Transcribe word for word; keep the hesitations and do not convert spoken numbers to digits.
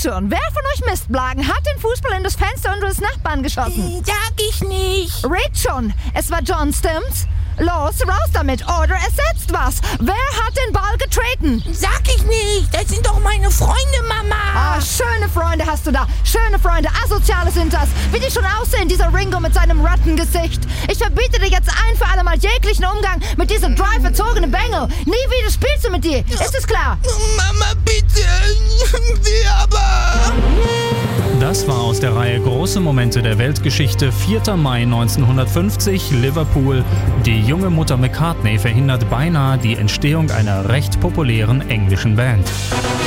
schon, wer von euch Mistblagen hat den Fußball in das Fenster unseres Nachbarn geschossen? Sag ich nicht. Red schon, es war John, stimmt's? Los, raus damit, oder ersetzt was. Wer hat den Ball getreten? Sag ich nicht, das sind doch meine Freunde, Mama. Ah, schöne Freunde hast du da. Schöne Freunde, Asoziale sind das. Wie die schon aussehen, dieser Ringo mit seinem Rattengesicht. Ich verbiete dir jetzt ein für alle Mal jeglichen Umgang mit diesem dry verzogenen Bengel. Nie wieder spielst du mit dir, ist es klar? Mama, bitte. Wir aber. Das war aus der Reihe Große Momente der Weltgeschichte, vierter Mai neunzehnhundertfünfzig, Liverpool. Die junge Mutter McCartney verhindert beinahe die Entstehung einer recht populären englischen Band.